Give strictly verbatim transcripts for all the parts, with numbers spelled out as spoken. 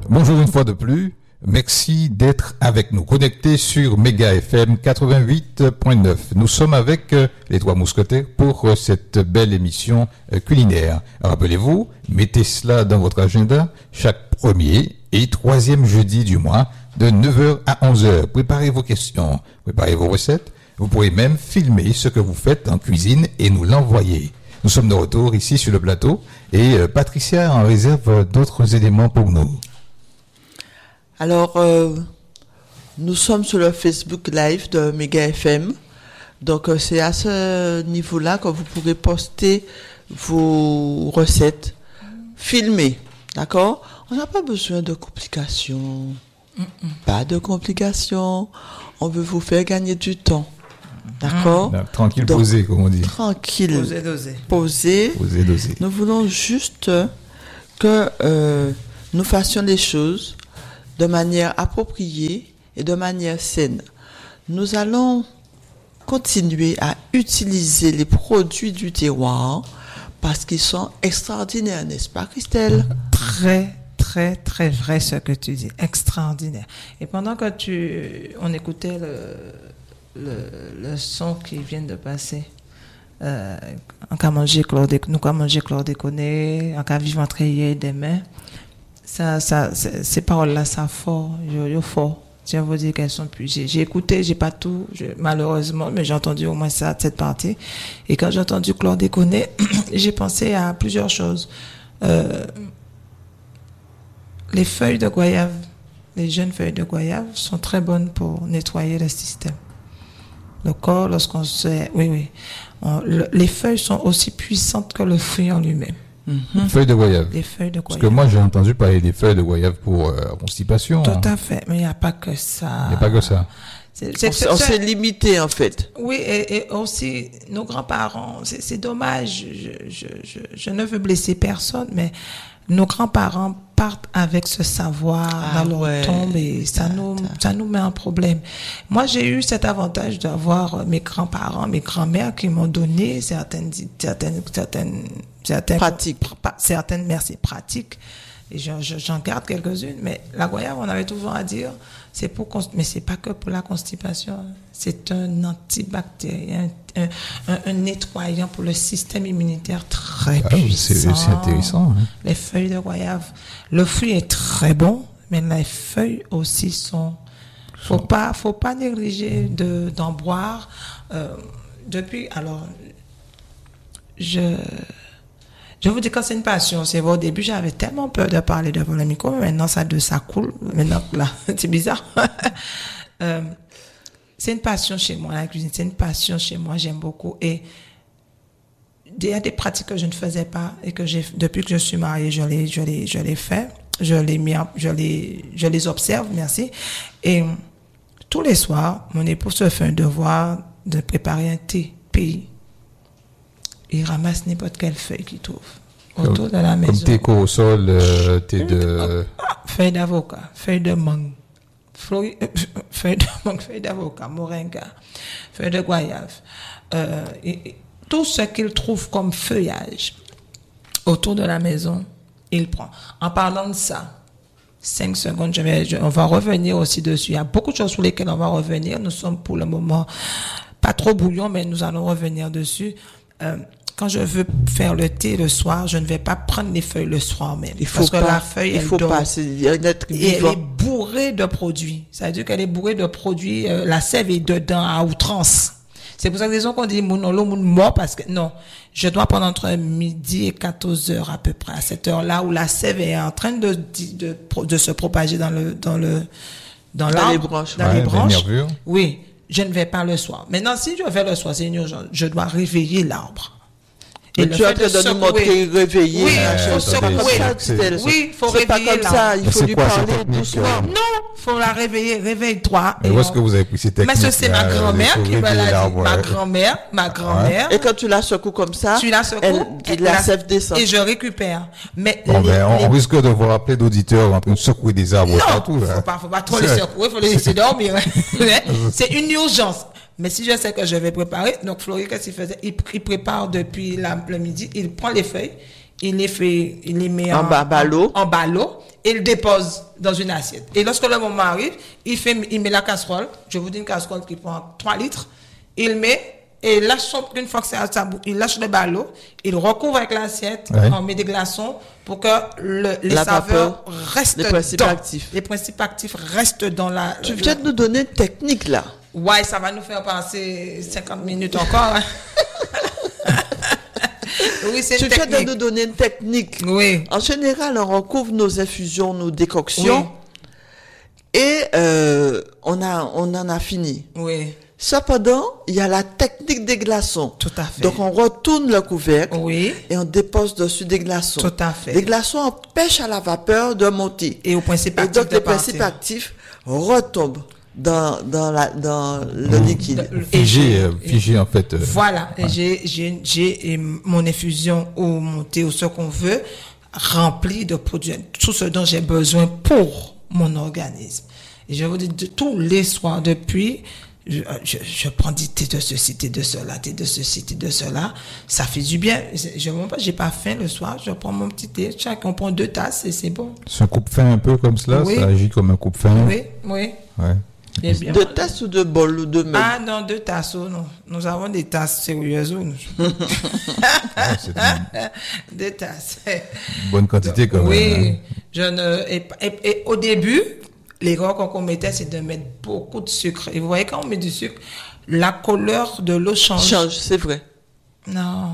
Bonjour une fois de plus. Merci d'être avec nous, connectés sur Méga F M quatre-vingt-huit point neuf. Nous sommes avec euh, les Trois Mousquetaires pour euh, cette belle émission euh, culinaire. Rappelez-vous, mettez cela dans votre agenda chaque premier et troisième jeudi du mois de neuf heures à onze heures. Préparez vos questions, préparez vos recettes. Vous pourrez même filmer ce que vous faites en cuisine et nous l'envoyer. Nous sommes de retour ici sur le plateau et euh, Patricia en réserve d'autres éléments pour nous. Alors, euh, nous sommes sur le Facebook Live de Méga F M. Donc, euh, c'est à ce niveau-là que vous pourrez poster vos recettes filmées. D'accord? On n'a pas besoin de complications. Mm-mm. Pas de complications. On veut vous faire gagner du temps. D'accord? Là, tranquille, donc, posé, comme on dit. Tranquille. Posé, dosé. Posé. Posé, dosé. Nous voulons juste que euh, nous fassions les choses de manière appropriée et de manière saine. Nous allons continuer à utiliser les produits du terroir parce qu'ils sont extraordinaires, n'est-ce pas, Christelle? Très, très, très vrai ce que tu dis. Extraordinaire. Et pendant que tu, on écoutait le, le, le son qui vient de passer, euh, en cas manger chlordéconné, nous qu'à manger chlordéconné, en cas vivre entre hier et demain, ça, ça, ces paroles-là, ça fort, yo, yo fort. Je vous dire qu'elles sont plus. J'ai, j'ai écouté, j'ai pas tout, je, malheureusement, mais j'ai entendu au moins ça, cette partie. Et quand j'ai entendu chlordéconné, j'ai pensé à plusieurs choses. Euh, les feuilles de goyave, les jeunes feuilles de goyave sont très bonnes pour nettoyer le système. Le corps, lorsqu'on se, oui, oui, on, le, les feuilles sont aussi puissantes que le fruit en lui-même. Mm-hmm. Feuilles de goyave. Les feuilles de goyave. Parce que moi, j'ai entendu parler des feuilles de goyave pour euh, constipation. Tout hein. à fait, mais il n'y a pas que ça. Il n'y a pas que ça. C'est, c'est, on, c'est, on s'est limité, en fait. Oui, et, et aussi, nos grands-parents, c'est, c'est dommage, je, je, je, je ne veux blesser personne, mais nos grands-parents partent avec ce savoir ah, dans leur ouais. tombe et ça nous, ça nous met en problème. Moi, j'ai eu cet avantage d'avoir mes grands-parents, mes grands-mères qui m'ont donné certaines, certaines, certaines, certaines pratiques, certaines, merci, pratiques. Et j'en, j'en garde quelques-unes, mais la goyave, on avait toujours à dire, c'est pour, mais c'est pas que pour la constipation. C'est un antibactérien, un, un, un nettoyant pour le système immunitaire très ah, puissant. C'est, c'est intéressant. Hein. Les feuilles de goyave. Le fruit est très bon, mais les feuilles aussi sont, faut sont... pas, faut pas négliger de, d'en boire. Euh, depuis, alors, je, Je vous dis quand c'est une passion, c'est vrai, au début j'avais tellement peur de parler devant le micro, mais maintenant ça, de, ça coule, maintenant là, c'est bizarre. euh, c'est une passion chez moi, la cuisine, c'est une passion chez moi, j'aime beaucoup. Et il y a des pratiques que je ne faisais pas et que j'ai, depuis que je suis mariée, je les, je les, je les fais, je les, mis, je les, je les observe, merci. Et tous les soirs, mon époux se fait un devoir de préparer un thé pays. Il ramasse n'importe quelle feuille qu'il trouve autour de la maison. Comme thé au sol, euh, thé de... Feuille d'avocat, feuille de mangue, feuille, feuille de mangue, feuille d'avocat, moringa, feuille de goyave. Euh, et, et, tout ce qu'il trouve comme feuillage autour de la maison, il prend. En parlant de ça, cinq secondes, je vais, je, on va revenir aussi dessus. Il y a beaucoup de choses sur lesquelles on va revenir. Nous sommes pour le moment pas trop bouillons, mais nous allons revenir dessus. Euh, Quand je veux faire le thé le soir, je ne vais pas prendre les feuilles le soir même. Il faut parce pas, que la feuille, il elle faut dort. pas, c'est être et elle est bourrée de produits. Ça veut dire qu'elle est bourrée de produits, euh, la sève est dedans à outrance. C'est pour ça que les gens qu'on dit, mon non, mon mort, parce que, non. Je dois prendre entre midi et quatorze heures à peu près, à cette heure-là où la sève est en train de, de, de, de se propager dans le, dans le, dans, dans les branches. Dans ouais, les branches. Les oui. Je ne vais pas le soir. Maintenant, si je vais le soir, c'est une urgence. Je dois réveiller l'arbre. Et tu es en train de nous montrer réveiller. Oui, il faut secouer. Oui, il faut c'est pas comme ça. Il faut lui parler doucement. Non, il faut la réveiller. Réveille-toi. Mais où est-ce que vous avez pris ces techniques? Mais c'est ma grand-mère qui me l'a dit. Ma grand-mère, ma grand-mère. Et quand tu la secoues comme ça, tu la secoues, elle, la sève descend. Et je récupère. Mais bon, ben, on risque de vous rappeler d'auditeurs en train de secouer des arbres partout. Non, faut pas, faut pas trop les secouer, faut les laisser dormir. C'est une urgence. Mais si je sais que je vais préparer, donc Florie, qu'est-ce qu'il faisait? Il, il prépare depuis la, le midi, il prend les feuilles, il les fait, il les met en, en ballot, en ballot, et il dépose dans une assiette. Et lorsque le moment arrive, il, fait, il met la casserole. Je vous dis une casserole qui prend trois litres. Il met et il lâche son, une fois que c'est à sa bouche, il lâche le ballot, il recouvre avec l'assiette, ouais. On met des glaçons pour que le, les la saveurs vapeur, restent les principes dans, actifs. Les principes actifs restent dans la... Tu viens de nous donner une technique là. Ouais, ça va nous faire passer cinquante minutes encore. Hein. Oui, c'est une tu technique. viens de nous donner une technique. Oui. En général, on recouvre nos infusions, nos décoctions, oui. et euh, on, a, on en a fini. Oui. Cependant, il y a la technique des glaçons. Tout à fait. Donc, on retourne le couvercle oui. et on dépose dessus des glaçons. Tout à fait. Les glaçons empêchent à la vapeur de monter. Et au principe actif. Et donc, les principes actifs retombent dans, dans, la, dans le mmh. liquide. Figé, euh, figé en fait. Euh, voilà. Ouais. J'ai, j'ai, j'ai mon infusion ou mon thé ou ce qu'on veut rempli de produits, tout ce dont j'ai besoin pour mon organisme. Et je vous dis, de, tous les soirs depuis... Je, je, je prends du thé de ceci, thé de cela, thé de ceci, thé de cela. Ça fait du bien. Je ne j'ai pas faim le soir. Je prends mon petit thé. Chacun prend deux tasses et c'est bon. C'est un coupe-faim un peu comme cela. Oui. Ça agit comme un coupe-faim. Oui, oui. Ouais. Bien, deux tasses ou deux bols ou deux meubles? Ah non, deux tasses. Oh, non. Nous avons des tasses sérieuses. Ah, c'est une... Deux tasses. Bonne quantité quand oui, même. Oui. Hein. Je ne. Et, et, et au début. L'erreur qu'on commettait, c'est de mettre beaucoup de sucre. Et vous voyez, quand on met du sucre, la couleur de l'eau change. Change, c'est vrai. Non.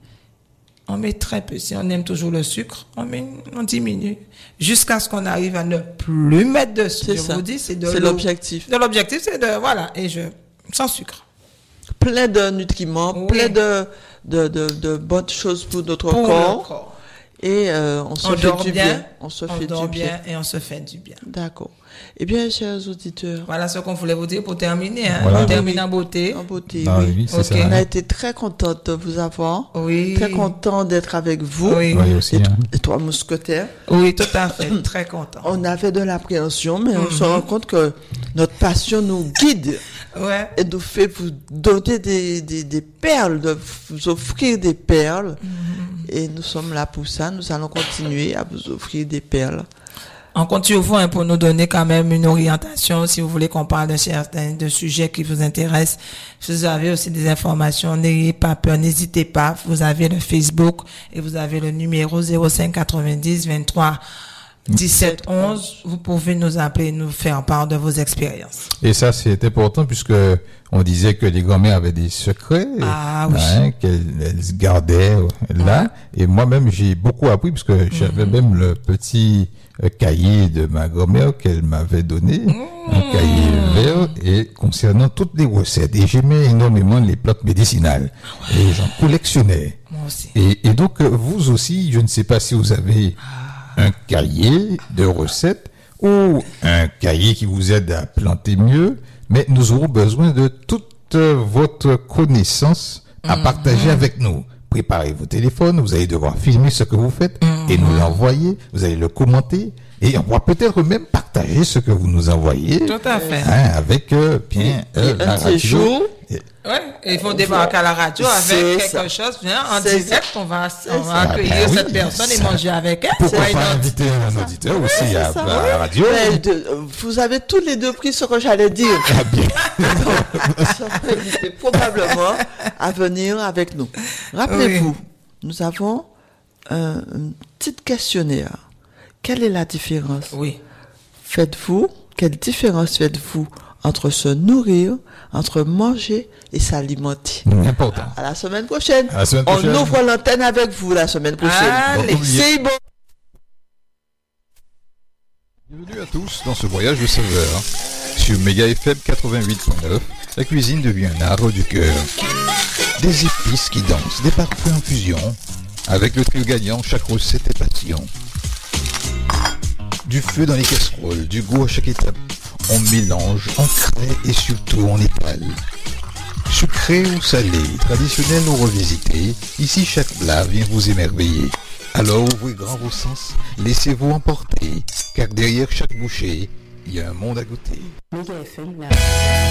On met très peu. Si on aime toujours le sucre, on, met, on diminue. Jusqu'à ce qu'on arrive à ne plus mettre de sucre. C'est je ça. vous dis, c'est de C'est l'eau. l'objectif. De l'objectif, c'est de, voilà. Et je, sans sucre. Plein de nutriments, oui. plein de, de, de, de bonnes choses pour notre pour corps. corps. Et euh, on se on fait du bien. bien. On se on fait du bien. bien. Et on se fait du bien. D'accord. Eh bien, chers auditeurs. Voilà ce qu'on voulait vous dire pour terminer. Hein. Voilà. On termine en beauté. En beauté, ah, oui. oui c'est okay. ça. On a été très contente de vous avoir. Oui. Très content d'être avec vous. Oui, oui aussi. Et, Hein. et toi, mousquetaire. Oui, tout à fait. Très content. On avait de l'appréhension, mais mm-hmm. on se rend compte que notre passion nous guide. Ouais. Et nous fait vous donner des, des, des perles, de vous offrir des perles. Mm-hmm. Et nous sommes là pour ça. Nous allons continuer à vous offrir des perles. On compte sur vous hein, pour nous donner quand même une orientation si vous voulez qu'on parle de certains de sujets qui vous intéressent. Si vous avez aussi des informations, n'ayez pas peur, n'hésitez pas. Vous avez le Facebook et vous avez le numéro zéro cinq quatre-vingt-dix vingt-trois dix-sept onze. Vous pouvez nous appeler et nous faire part de vos expériences. Et ça, c'est important puisque on disait que les grand-mères avaient des secrets ah, oui. hein, qu'elles elles gardaient là. Ouais. Et moi-même, j'ai beaucoup appris puisque mm-hmm. j'avais même le petit cahier de ma grand-mère qu'elle m'avait donné, mmh. un cahier vert, et concernant toutes les recettes. Et j'aimais énormément les plantes médicinales. Ouais. Et j'en collectionnais. Moi aussi. Et, et donc, vous aussi, je ne sais pas si vous avez ah. un cahier de recettes ou un cahier qui vous aide à planter mieux, mais nous aurons besoin de toute votre connaissance à mmh. partager avec nous. Préparez vos téléphones, vous allez devoir filmer ce que vous faites mmh. et nous l'envoyer, vous allez le commenter et on va peut-être même partager ce que vous nous envoyez. Tout à fait. Hein, avec euh, bien euh, la radio. Ouais, et il faut débarquer à la radio avec quelque ça. chose, bien, en c'est direct, ça. on va, on va accueillir ah ben cette oui, personne et manger avec elle. Pourquoi pas inviter un auditeur aussi ouais, à, ça, à la radio? Mais de, vous avez tous les deux pris ce que j'allais dire. Ah bien. Donc, probablement à venir avec nous. Rappelez-vous, oui. nous avons un, un petit questionnaire. Quelle est la différence? Oui. Faites-vous, quelle différence faites-vous entre se nourrir, entre manger et s'alimenter? Important. À la semaine prochaine. À la semaine prochaine. On ouvre l'antenne avec vous la semaine prochaine. Allez. C'est bon. Bienvenue à tous dans ce voyage de saveur. Sur Méga F M quatre-vingt-huit point neuf, la cuisine devient un art du cœur. Des épices qui dansent, des parfums en fusion. Avec le trio gagnant, chaque recette est passion. Du feu dans les casseroles, du goût à chaque étape. On mélange, on crée et surtout on étale. Sucré ou salé, traditionnel ou revisité, ici chaque plat vient vous émerveiller. Alors ouvrez grand vos sens, laissez-vous emporter, car derrière chaque bouchée, il y a un monde à goûter.